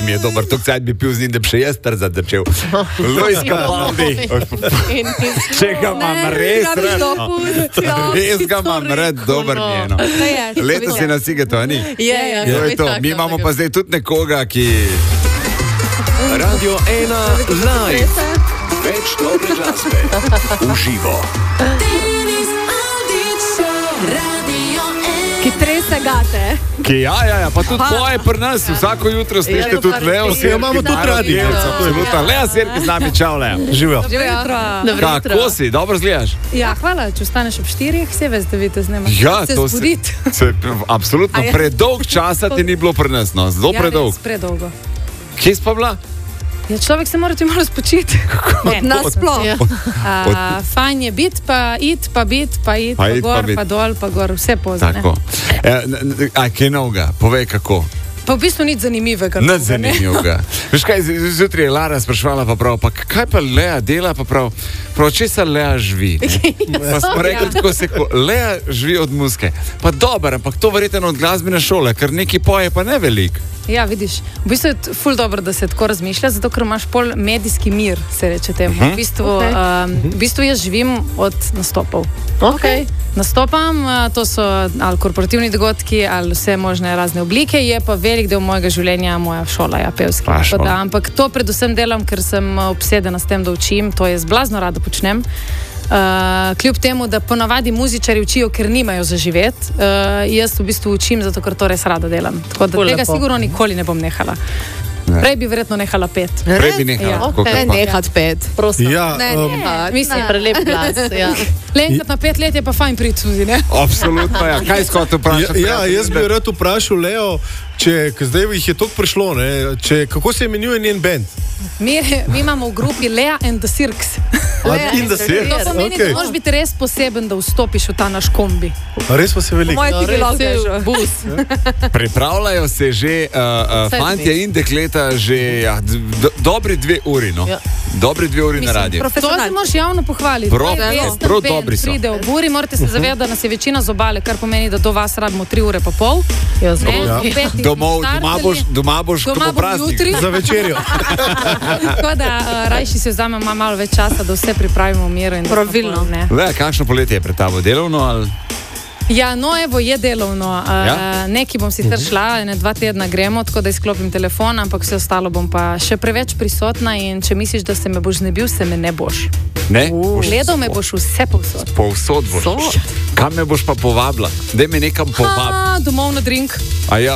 mi je dober, tok cajt bi pil z njim, da bi še jaz trzat začel. Luis Capaldi. Če ga imam res rad. Res ga imam rad, dober mi je. No. Letos je na Sigetu, a ni? Je to. Mi imamo pa zdaj tudi nekoga, ki... Radio 1 Live. Več dobre glasbe. Uživo. Ki trese gate. Ja, pa tudi tvoje pri nas, vsako jutro slište tudi Leo Sirki. Imamo tudi radio. Leo Sirki z nami, čau Leo. Živijo. Kako si, dobro zgledaš? Ja, hvala, če ostaneš ob 4, vse veš, da vidite z njima. Ja, to se absolutno, predolg časa ti ni bilo pri nas, no, zelo predolg. Ja, predolgo. Kje si pa bila? Ja, človek se mora ti malo spočiti. Od nas sploh. Fajn je biti, pa iti, pa gor, pa dol, pa gor, vse pozne. Tako. Kaj novega? Povej kako. Pa v bistvu nič zanimivega. Nič zanimivega. Veš kaj, zjutraj je Lara sprašvala pa prav, pa kaj pa Lea dela pa prav, če se Lea živi? Pa smo rekli tako seko, Lea živi od muzike. Pa dober, ampak to verjetno od glasbene šole, ker neki poje pa ne velik. Ja, vidiš, v bistvu je ful dobro, da se tako razmišlja, zato ker imaš pol medijski mir, se reče temu. V bistvu jaz živim od nastopov. Nastopam, to so ali korporativni dogodki, ali vse možne razne oblike, je pa velik del mojega življenja moja šola, pevska. Ampak to predvsem delam, ker sem obsedena s tem, da učim, to jaz blazno rada počnem. Kljub temu, da ponavadi muzičari učijo, ker nimajo za živeti, jaz v bistvu učim, zato ker to res rada delam. Tako da tega sigurno nikoli ne bom nehala. Prej bi verjetno nehala pet. Prej bi nehala. Ne nehat pet, prosim. Mislim, prelep glas. Le enkrat na 5 let je pa fajn priti tudi, ne? Absolutno, ja. Kaj skot vprašati? Ja, jaz bi rad vprašal Leo, zdaj jih je toliko prišlo, kako se imenuje njen band? Mi imamo v grupi Lea and the Cirks. In the Cirks? To pomeni, da moraš biti res poseben, da vstopiš v ta naš kombi. Res pa se veliko. Pripravljajo se že fantje in dekleta že dobri 2 uri, no. Dobri 2 uri na radiju. To se moraš javno pohvaliti. Prav dobri so. Pride v buri, morate se zavedati, da nas je večina z obale, kar pomeni, da do vas rabimo 3 ure pa pol. Doma boš kot praznik. Za večerjo. Tako da rajši si vzamem malo več časa, da vse pripravimo v miru. Pravilno. Kakšno poletje je pred tabo? Delovno ali? Ja, no evo, je delovno. Neki bom sicer šla, 2 tedna gremo, tako da izklopim telefon, ampak vse ostalo bom pa še preveč prisotna in če misliš, da se me boš znebil, se me ne boš. Ne? Gledal me boš vse povsod. Povsod boš. Kam me boš pa povabila? Daj me nekam povabiti. Domov na drink. A ja.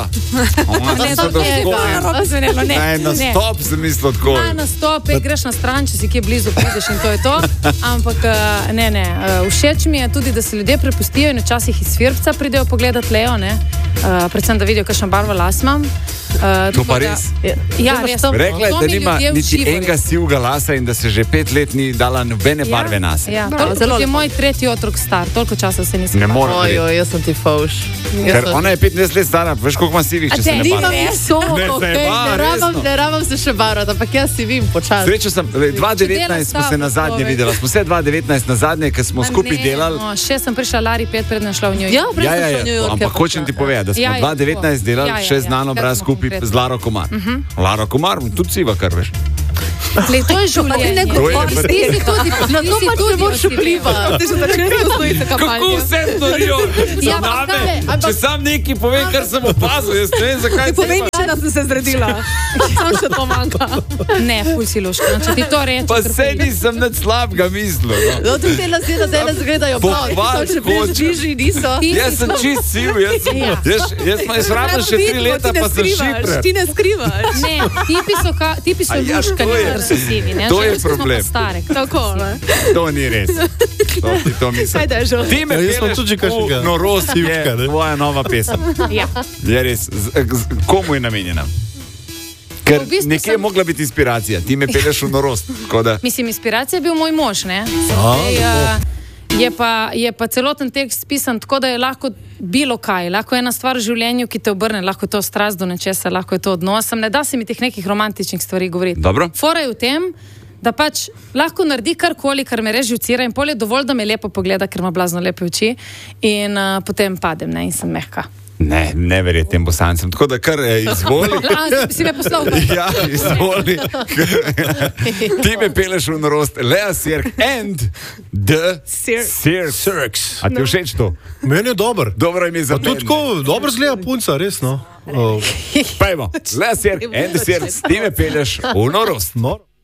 Na stop sem mislil tako. Na stop, greš na stran, če si kje blizu prideš in to je to. Ampak ne. Všeč mi je tudi, da se ljudje prepustijo in včasih iz Firpca pridejo pogledat Leo, ne? Predvsem, da vidijo, kakšno barvo las imam. To pa res? Ja, res. Rekla je, da nima niti enega sivega lasa in da se že 5 let ni dala nobene barve nase. Ja, to je moj 3. otrok star, toliko časa se nisem. Ne morem verjeti. Jaz sem ti fauš. Ker ona je 15 let stara, veš koliko ima sivih, če se ne barva. Ne rabam se še barvati, ampak jaz si vim počasi. Srečo sem, 2019 smo se na zadnje videla, smo se 2019 na zadnje, ker smo skupaj delali. Še sem prišla Lari 5, predna šla v New York. Ja, ampak hočem ti povedati, da smo 2019 delali še znano obraz skupaj z Laro Komar. Lara Komar, tudi siva, kar veš. To je življenje. Na to pa ne boš vplivati. Kako vse storijo za name? Če sam neki povem, kar sem opazil, jaz ne vem, zakaj se povem, da sem se zredila. Sam še to manjka. Ne, ful si loško. Če ti to reče. Pa se nisem nič slabega mislil. No, tudi te lasje da zdaj zgledajo prav. Jaz sem čist siv. Jaz rabim še 3 leta, pa sem šiprer. Ti ne skrivaš. Ne, tipi so luškani. To je problem. To ni res. To mislim. Ti me peleš v norost, je tvoja nova pesem. Je res. Komu je namenjena? Ker nekje je mogla biti inspiracija. Ti me peleš v norost. Mislim, inspiracija je bil moj mož, ne? Je pa celoten tekst pisan tako, da je lahko bilo kaj. Lahko je ena stvar v življenju, ki te obrne, lahko je to strast do nečesa, lahko je to odnos. Ne da se mi teh nekih romantičnih stvari govoriti. Dobro. Fora je v tem, da pač lahko naredi karkoli, kar me res živcira in pol je dovolj, da me lepo pogleda, ker ima blazno lepe oči in potem padem, ne, in sem mehka. Ne verjetnim bosancem. Tako da kar izvoli. Si me poslal. Ja, izvoli. Ti me peleš v norost. Lea Sirk and the Sirks. A ti všeč to? Meni je dober. Dobro ime za to. Tako dobro zgleda punca, res, no. Pajmo. Lea Sirk and the Sirks. Ti me peleš v norost.